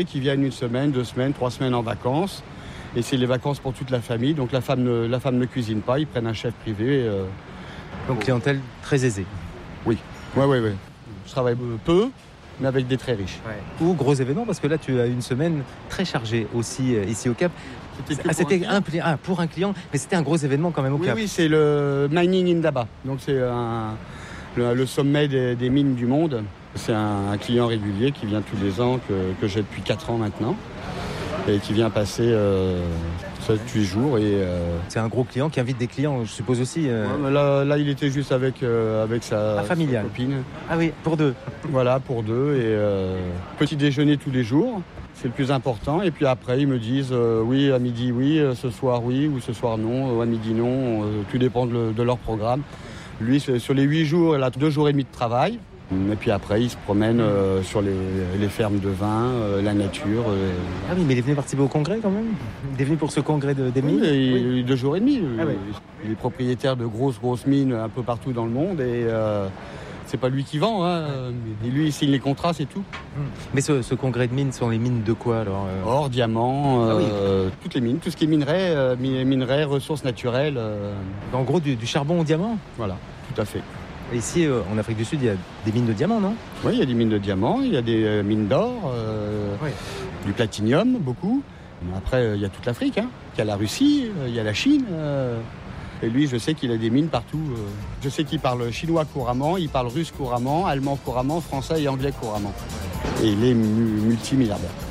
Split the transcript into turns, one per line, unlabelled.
Qui viennent 1 semaine, 2 semaines, 3 semaines en vacances. Et c'est les vacances pour toute la famille. Donc la femme ne cuisine pas, ils prennent un chef privé.
Donc clientèle très aisée.
Oui. Je travaille peu, mais avec des très riches.
Ouais. Ou gros événements, parce que là tu as une semaine très chargée aussi ici au Cap. C'était pour un client, mais c'était un gros événement quand même au Cap.
Oui, c'est le Mining Indaba. Donc c'est le sommet des mines du monde. C'est un client régulier qui vient tous les ans, que j'ai depuis 4 ans maintenant, et qui vient passer 7-8 jours.
C'est un gros client qui invite des clients, je suppose aussi.
Là, il était juste avec sa copine.
Ah oui, pour 2.
Voilà, pour 2. Et petit déjeuner tous les jours, c'est le plus important. Et puis après, ils me disent oui, à midi, oui, ce soir, oui, ou ce soir, non, à midi, non. Tout dépend de leur programme. Lui, sur les 8 jours, il a 2 jours et demi de travail. Et puis après, il se promène sur les fermes de vin, la nature.
Ah oui, mais il est venu participer au congrès quand même. Il est venu pour ce congrès des mines.
Oui, 2 jours et demi. Il est propriétaire de grosses mines un peu partout dans le monde. Et c'est pas lui qui vend. Mais lui, il signe les contrats, c'est tout.
Mais ce congrès de mines sont les mines de quoi alors
Or, diamants, toutes les mines. Tout ce qui est minerais, ressources naturelles.
En gros, du charbon au diamant.
Voilà, tout à fait.
Ici, en Afrique du Sud, il y a des mines de diamants, non ?
Oui, il y a des mines de diamants, il y a des mines d'or, du platinium, beaucoup. Après, il y a toute l'Afrique. Il y a la Russie, il y a la Chine. Et lui, je sais qu'il a des mines partout. Je sais qu'il parle chinois couramment, il parle russe couramment, allemand couramment, français et anglais couramment. Et il est multimilliardaire.